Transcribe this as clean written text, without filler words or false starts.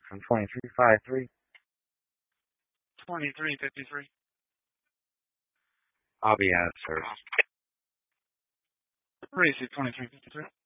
from 2353. 2353. I'll be out of service. Receive 2353.